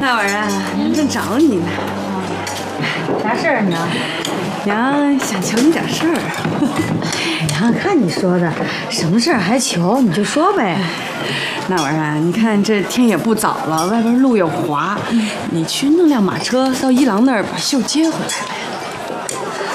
大晚上娘正找你呢。 啥事儿呢？ 娘想求你点事儿。 娘，看你说的，什么事儿还求，你就说呗。 那晚上你看这天也不早了，外边路又滑，你去弄辆马车到一郎那儿把秀接回来呗。